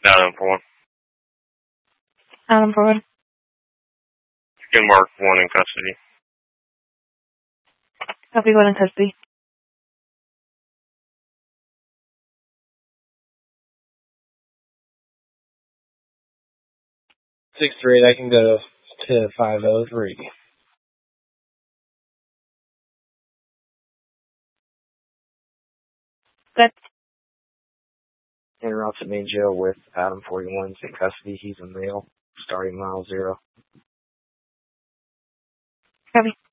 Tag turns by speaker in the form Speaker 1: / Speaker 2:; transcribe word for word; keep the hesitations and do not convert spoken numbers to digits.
Speaker 1: Down four.
Speaker 2: Adam forward.
Speaker 1: Skidmark one in custody.
Speaker 2: Copy, one in custody.
Speaker 3: Six three eight, I can go to five oh three.
Speaker 2: Good.
Speaker 4: En route to main jail with Adam forty-one in custody. He's a male, starting mile zero.
Speaker 2: Copy.